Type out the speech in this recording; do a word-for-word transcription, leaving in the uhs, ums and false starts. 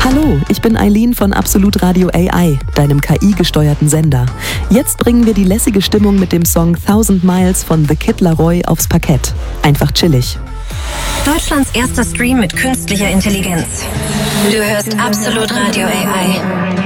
Hallo, ich bin Eileen von Absolut Radio A I, deinem K I-gesteuerten Sender. Jetzt bringen wir die lässige Stimmung mit dem Song Thousand Miles von The Kid Laroi aufs Parkett. Einfach chillig. Deutschlands erster Stream mit künstlicher Intelligenz. Du hörst Absolut Radio A I.